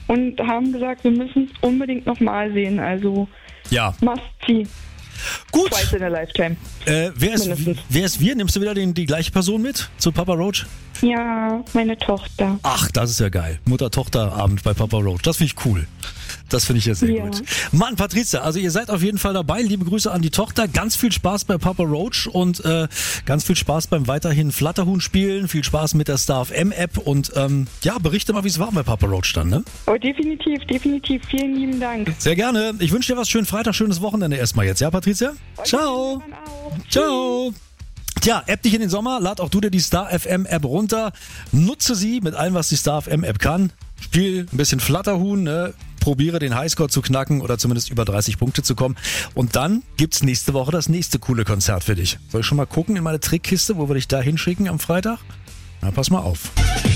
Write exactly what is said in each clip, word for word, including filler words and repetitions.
und haben gesagt, wir müssen es unbedingt nochmal sehen. Also Ja. must see. Gut. Twice in a lifetime. Äh, wer, ist, Mindestens. wer ist wir? Nimmst du wieder den, die gleiche Person mit zu Papa Roach? Ja, meine Tochter. Ach, das ist ja geil. Mutter-Tochter-Abend bei Papa Roach. Das finde ich cool. Das finde ich ja sehr Ja. gut. Mann, Patrizia, also ihr seid auf jeden Fall dabei. Liebe Grüße an die Tochter. Ganz viel Spaß bei Papa Roach und äh, ganz viel Spaß beim weiterhin Flatterhuhn spielen. Viel Spaß mit der Star F M App und ähm, ja, berichte mal, wie es war bei Papa Roach dann, ne? Oh, definitiv, definitiv. Vielen lieben Dank. Sehr gerne. Ich wünsche dir was. Schönen Freitag, schönes Wochenende erstmal jetzt. Ja, Patrizia? Ciao. Dann auch. Ciao. Tja, App dich in den Sommer. Lad auch du dir die Star F M App runter. Nutze sie mit allem, was die Star F M App kann. Spiel ein bisschen Flatterhuhn, ne? Probiere den Highscore zu knacken oder zumindest über dreißig Punkte zu kommen. Und dann gibt's nächste Woche das nächste coole Konzert für dich. Soll ich schon mal gucken in meine Trickkiste, wo wir dich da hinschicken am Freitag? Na, pass mal auf.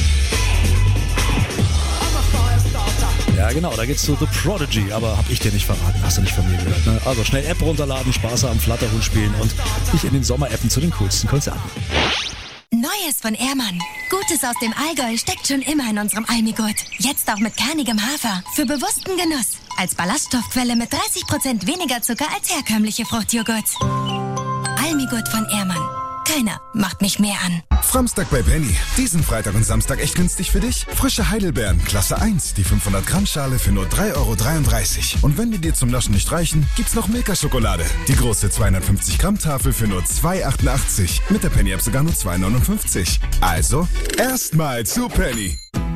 Ja, genau, da geht's zu The Prodigy, aber hab ich dir nicht verraten, hast du nicht von mir gehört, ne? Also schnell App runterladen, Spaß am Flatterhuhn spielen und dich in den Sommer-Appen zu den coolsten Konzerten. Neues von Ehrmann. Gutes aus dem Allgäu steckt schon immer in unserem Almigurt. Jetzt auch mit kernigem Hafer. Für bewussten Genuss. Als Ballaststoffquelle mit dreißig Prozent weniger Zucker als herkömmliche Fruchtjoghurts. Almigurt von Ehrmann. Keiner macht mich mehr an. Framstag bei Penny. Diesen Freitag und Samstag echt günstig für dich? Frische Heidelbeeren, Klasse eins, die fünfhundert Gramm Schale für nur drei Euro dreiunddreißig. Und wenn die dir zum Naschen nicht reichen, gibt's noch Milka-Schokolade. Die große zweihundertfünfzig Gramm Tafel für nur zwei Euro achtundachtzig. Mit der Penny-App sogar nur zwei Euro neunundfünfzig. Also, erstmal zu Penny.